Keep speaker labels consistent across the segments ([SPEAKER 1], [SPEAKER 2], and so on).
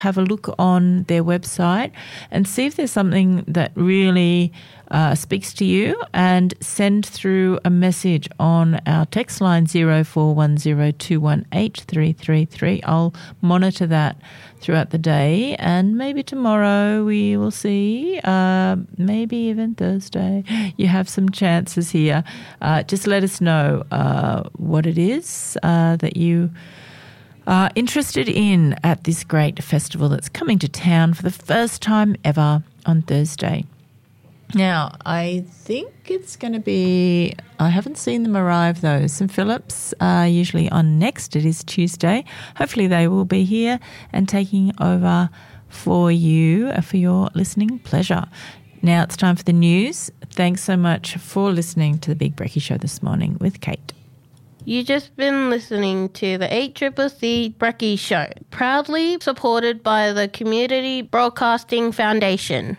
[SPEAKER 1] have a look on their website and see if there's something that really speaks to you, and send through a message on our text line 0410218333. I'll monitor that throughout the day, and maybe tomorrow we will see, maybe even Thursday, you have some chances here. Just let us know what it is that you are interested in at this great festival that's coming to town for the first time ever on Thursday. Now, I think it's going to be, I haven't seen them arrive though. St Phillips are usually on next. It is Tuesday. Hopefully they will be here and taking over for you, for your listening pleasure. Now it's time for the news. Thanks so much for listening to the Big Brekkie Show this morning with Kate.
[SPEAKER 2] You just been listening to the 8CCC Brekkie Show, proudly supported by the Community Broadcasting Foundation.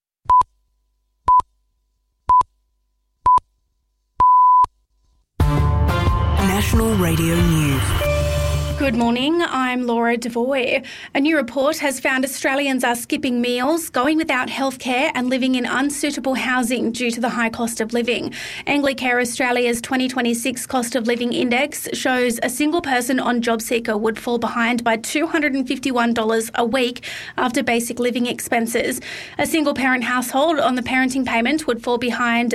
[SPEAKER 3] National Radio News.
[SPEAKER 4] Good morning, I'm Laura Devoy. A new report has found Australians are skipping meals, going without healthcare and living in unsuitable housing due to the high cost of living. Anglicare Australia's 2026 Cost of Living Index shows a single person on JobSeeker would fall behind by $251 a week after basic living expenses. A single parent household on the parenting payment would fall behind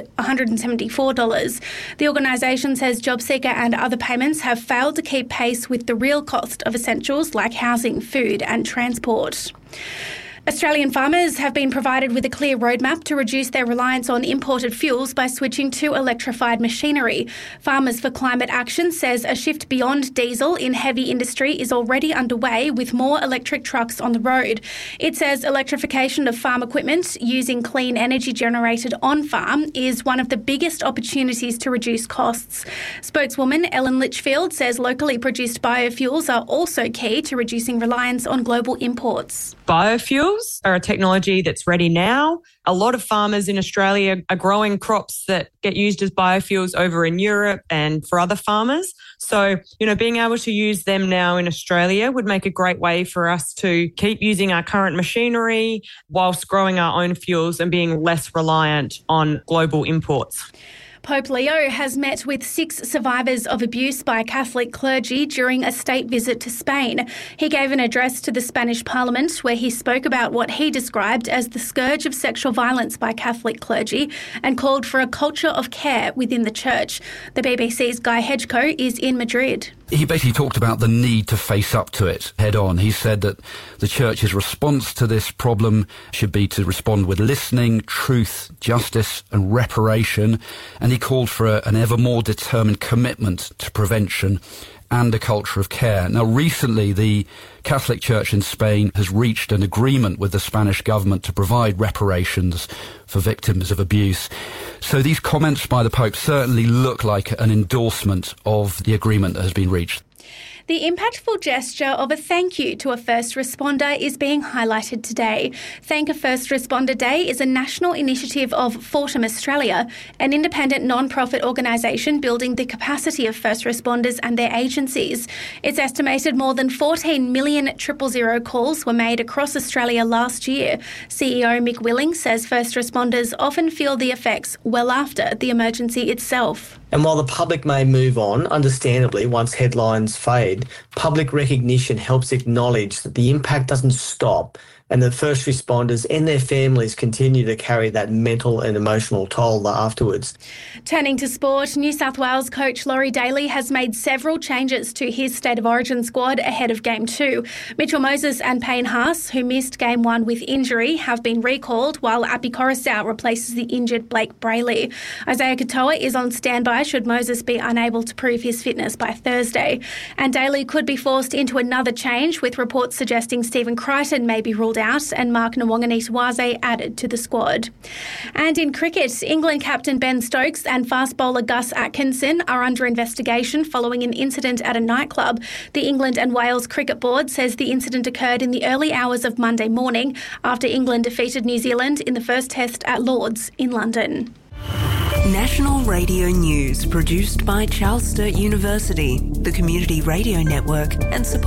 [SPEAKER 4] $174. The organisation says JobSeeker and other payments have failed to keep pace with the real cost of essentials like housing, food and transport. Australian farmers have been provided with a clear roadmap to reduce their reliance on imported fuels by switching to electrified machinery. Farmers for Climate Action says a shift beyond diesel in heavy industry is already underway with more electric trucks on the road. It says electrification of farm equipment using clean energy generated on farm is one of the biggest opportunities to reduce costs. Spokeswoman Ellen Litchfield says locally produced biofuels are also key to reducing reliance on global imports.
[SPEAKER 5] Biofuels are a technology that's ready now. A lot of farmers in Australia are growing crops that get used as biofuels over in Europe and for other farmers. So, being able to use them now in Australia would make a great way for us to keep using our current machinery whilst growing our own fuels and being less reliant on global imports.
[SPEAKER 4] Pope Leo has met with 6 survivors of abuse by Catholic clergy during a state visit to Spain. He gave an address to the Spanish Parliament where he spoke about what he described as the scourge of sexual violence by Catholic clergy and called for a culture of care within the church. The BBC's Guy Hedgecoe is in Madrid.
[SPEAKER 6] He basically talked about the need to face up to it head on. He said that the church's response to this problem should be to respond with listening, truth, justice and reparation. And he called for an ever more determined commitment to prevention and a culture of care. Now, recently, the Catholic Church in Spain has reached an agreement with the Spanish government to provide reparations for victims of abuse. So these comments by the Pope certainly look like an endorsement of the agreement that has been reached.
[SPEAKER 4] The impactful gesture of a thank you to a first responder is being highlighted today. Thank a First Responder Day is a national initiative of Fortum Australia, an independent non-profit organisation building the capacity of first responders and their agencies. It's estimated more than 14 million 000 calls were made across Australia last year. CEO Mick Willing says first responders often feel the effects well after the emergency itself.
[SPEAKER 7] And while the public may move on, understandably, once headlines fade, public recognition helps acknowledge that the impact doesn't stop and that first responders and their families continue to carry that mental and emotional toll afterwards.
[SPEAKER 4] Turning to sport, New South Wales coach Laurie Daly has made several changes to his State of Origin squad ahead of Game 2. Mitchell Moses and Payne Haas, who missed Game 1 with injury, have been recalled, while Api Coruscant replaces the injured Blake Brayley. Isaiah Katoa is on standby should Moses be unable to prove his fitness by Thursday. And Daly could be forced into another change, with reports suggesting Stephen Crichton may be ruled out and Mark Nwangani-Tawaze added to the squad. And in cricket, England captain Ben Stokes and fast bowler Gus Atkinson are under investigation following an incident at a nightclub. The England and Wales Cricket Board says the incident occurred in the early hours of Monday morning after England defeated New Zealand in the first test at Lord's in London.
[SPEAKER 3] National Radio News produced by Charles Sturt University, the Community Radio Network and support